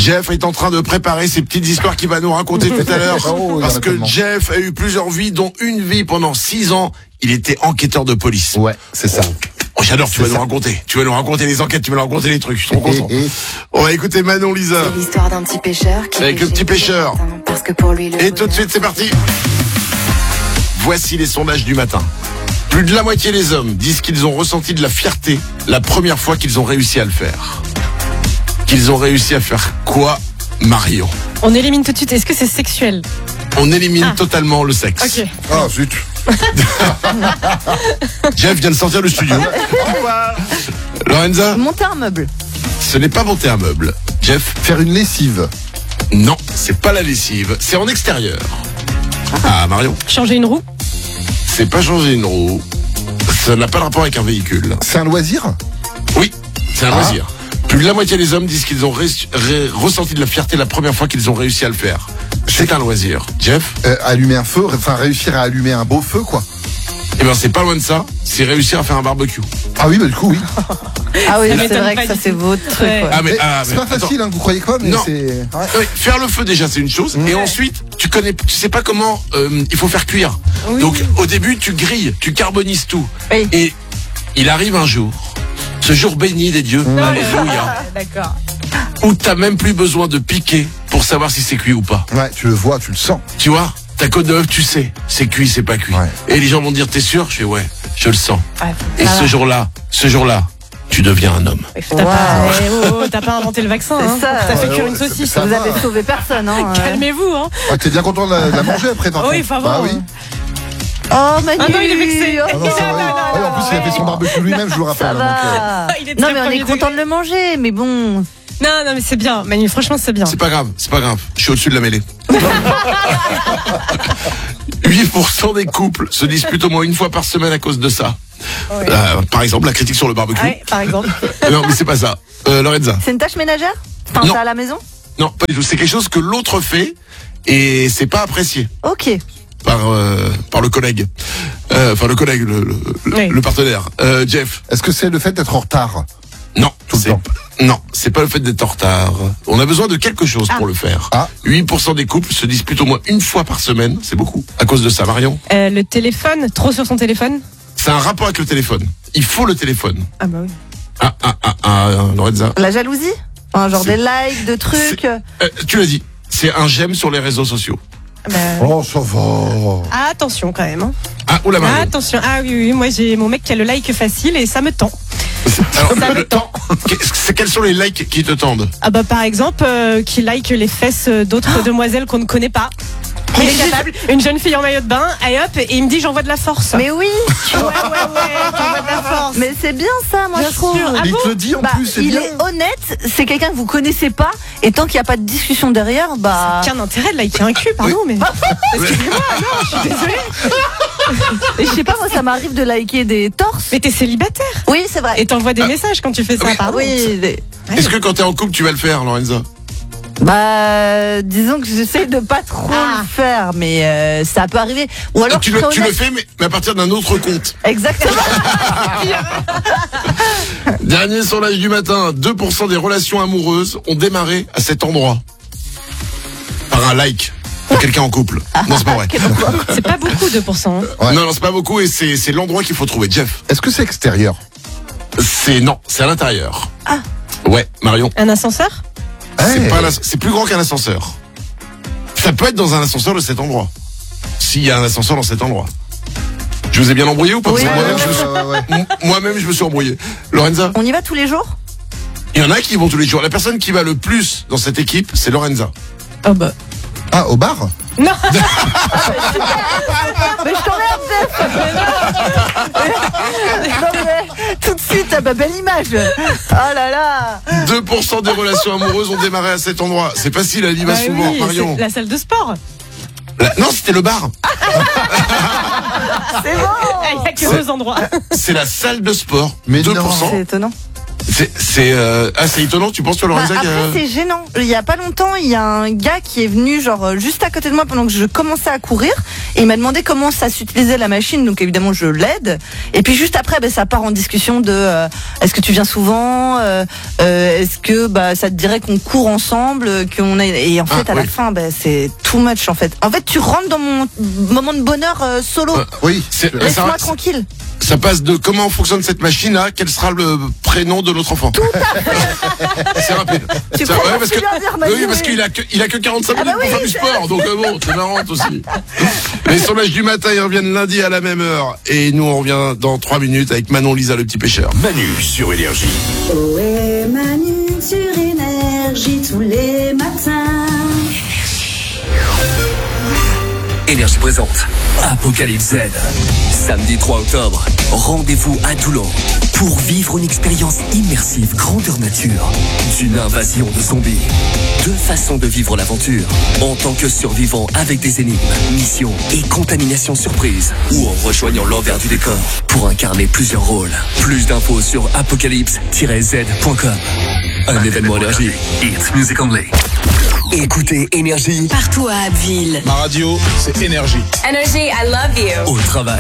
Jeff est en train de préparer ces petites histoires qu'il va nous raconter tout à l'heure. Oh, Parce que Jeff a eu plusieurs vies, dont une vie pendant 6 ans. Il était enquêteur de police. Ouais, c'est ça. Oh, j'adore, tu vas nous raconter. Tu vas nous raconter les enquêtes, tu vas nous raconter les trucs. Je suis trop content. On va écouter Manon Lisa. C'est l'histoire d'un petit pêcheur qui Avec le petit pêcheur. parce que pour lui, le Et tout de suite, c'est parti. Voici les sondages du matin. Plus de la moitié des hommes disent qu'ils ont ressenti de la fierté la première fois qu'ils ont réussi à le faire. Qu'ils ont réussi à faire quoi, Marion? On élimine tout de suite. Est-ce que c'est sexuel? On élimine totalement le sexe. Ok. Oh, zut. Jeff vient de sortir du studio. Au revoir. Lorenza, Monter un meuble. ce n'est pas monter un meuble. Jeff, Faire une lessive. non, c'est pas la lessive, c'est en extérieur. Ah, Marion, Changer une roue? c'est pas changer une roue. Ça n'a pas de rapport avec un véhicule. C'est un loisir. Oui, c'est un loisir. Plus de la moitié des hommes disent qu'ils ont ressenti de la fierté la première fois qu'ils ont réussi à le faire. C'est un loisir. Jeff, Allumer un feu, enfin réussir à allumer un beau feu, quoi. eh ben c'est pas loin de ça. C'est réussir à faire un barbecue. Ah oui, bah du coup, oui. Ah oui, Ça c'est m'étonne vrai pas que ça du c'est tout. votre truc. Ouais. Ouais. Mais C'est pas facile, hein, vous croyez pas, mais Non. c'est... Ouais. Oui, faire le feu déjà c'est une chose, et ensuite tu sais pas comment il faut faire cuire. Oui. Donc au début tu grilles, tu carbonises tout, Oui. et il arrive un jour, ce jour béni des dieux, alléluia, D'accord. où t'as même plus besoin de piquer pour savoir si c'est cuit ou pas. Ouais, tu le vois, tu le sens. Tu vois, ta côte d'œuf, tu sais, c'est cuit, c'est pas cuit. Ouais. Et les gens vont dire t'es sûr? Je fais ouais, je le sens. Ouais, Et ce jour-là, tu deviens un homme. T'as pas inventé le vaccin, C'est hein. ça. T'as fait Ouais, cuire ouais, une saucisse. ça Vous va. avez sauvé personne, hein. Calmez-vous, hein. Ah, t'es bien content de la manger après, par Oui, contre. faut avoir, Bah oui. Oh, Manu. Ah non, il est vexé. Ah non, c'est vrai. Ouais, en plus, il a fait son barbecue lui-même, je vous le Ça rappelle. hein, donc, va. Il est Non, très mais on premier est content de degré. le manger, mais bon. Non, mais c'est bien. Manu, franchement, c'est bien. C'est pas grave, c'est pas grave. Je suis au-dessus de la mêlée. 8% des couples se disputent au moins une fois par semaine à cause de ça. Ouais. Par exemple, la critique sur le barbecue. Ouais, par exemple. Non, mais c'est pas ça. Lorenza. C'est une tâche ménagère? Enfin, Non. ça à la maison? Non, pas du tout. C'est quelque chose que l'autre fait et c'est pas apprécié Ok. par le collègue. Enfin, le collègue, Oui. le partenaire. Jeff. Est-ce que c'est le fait d'être en retard? Non, Tout le c'est temps. non, c'est pas le fait d'être en retard. On a besoin de quelque chose pour le faire. Ah. 8% des couples se disputent au moins une fois par semaine. C'est beaucoup. À cause de ça, Marion. Le téléphone, trop sur son téléphone? C'est un rapport avec le téléphone. Il faut le téléphone. Ah bah oui. Lorenza. La jalousie? Enfin, genre C'est- des likes, de trucs. Tu l'as dit. C'est un j'aime sur les réseaux sociaux. Bah, Oh, ça va. ah, attention quand même. Hein. Ah, oula, Marion. Attention. Ah oui, moi j'ai mon mec qui a le like facile et ça me tend. Alors, Ça me tend. Quels sont les likes qui te tendent? Ah bah par exemple, qui like les fesses d'autres demoiselles qu'on ne connaît pas. Il est capable. Une jeune fille en maillot de bain, et hop, et il me dit j'envoie de la force. Mais oui. ouais, j'envoie de la force. Mais c'est bien ça, moi, Bien je trouve. sûr. Ah Il bon te le dit en Bah, plus, c'est il bien. est honnête, c'est quelqu'un que vous connaissez pas, et tant qu'il n'y a pas de discussion derrière, bah. Qu'un intérêt de liker un cul, pardon, mais. Excusez-moi, non, je suis désolée. Et je sais pas, moi, ça m'arrive de liker des torses. Mais t'es célibataire. Oui, c'est vrai. Et t'envoies des messages quand tu fais ça, oui. pardon. Oui, Est-ce que quand t'es en couple, tu vas le faire, Lorenza? bah, disons que j'essaie de pas trop le faire, mais ça peut arriver. Ou alors, Tu je le serais honnête. fais, mais à partir d'un autre compte. Exactement. Dernier sondage du matin, 2% des relations amoureuses ont démarré à cet endroit. Par un like de quelqu'un en couple. Non, c'est pas vrai. C'est pas beaucoup, 2%. Hein. Ouais. Non, c'est pas beaucoup et c'est l'endroit qu'il faut trouver. Jeff, Est-ce que c'est extérieur? c'est à l'intérieur. Ah. Ouais, Marion. Un ascenseur? C'est plus grand qu'un ascenseur. Ça peut être dans un ascenseur de cet endroit. S'il y a un ascenseur dans cet endroit. Je vous ai bien embrouillé ou pas? Oui, Parce que ouais, moi-même, je me suis embrouillé. Lorenza, On y va tous les jours? il y en a qui vont tous les jours. La personne qui va le plus dans cette équipe, c'est Lorenza. Oh bah. Ah, au bar? Non. Mais je t'emmerde, Jeff. Non, mais tout de suite, ah bah, belle image. Oh là là. 2% des relations amoureuses ont démarré à cet endroit. C'est facile, elle y va Bah souvent, oui, Marion. c'est la salle de sport. Non, c'était le bar. C'est bon. Il y a que deux endroits. C'est la salle de sport. Mais 2%. non. C'est étonnant. C'est étonnant, tu penses, toi, Lorenza? Après, c'est gênant. Il y a pas longtemps, il y a un gars qui est venu genre juste à côté de moi pendant que je commençais à courir et il m'a demandé comment ça s'utilisait la machine. Donc évidemment, je l'aide. Et puis juste après, ça part en discussion de est-ce que tu viens souvent, est-ce que ça te dirait qu'on court ensemble, qu'on est. Et en fait, à la fin, c'est too much en fait. En fait, tu rentres dans mon moment de bonheur solo. Oui. Laisse-moi tranquille. Ça passe de comment fonctionne cette machine à quel sera le prénom de notre enfant. Tout à fait. C'est rapide. Tu crois parce que parce qu'il a que 45 minutes pour faire du sport, donc bon, c'est marrant aussi. Les sondages du matin, ils reviennent lundi à la même heure. Et nous, on revient dans 3 minutes avec Manon Lisa, le petit pêcheur. Manu sur Énergie. Ohé Manu sur Énergie tous les matins. Énergie présente Apocalypse Z. Samedi 3 octobre, rendez-vous à Toulon pour vivre une expérience immersive grandeur nature d'une invasion de zombies. 2 façons de vivre l'aventure, en tant que survivant avec des énigmes, missions et contamination surprise, ou en rejoignant l'envers du décor pour incarner plusieurs rôles. Plus d'infos sur apocalypse-z.com. Un événement Énergie. It's music only. Écoutez Énergie partout à Abbeville. Ma radio, c'est Énergie. Énergie, I love you. Au travail.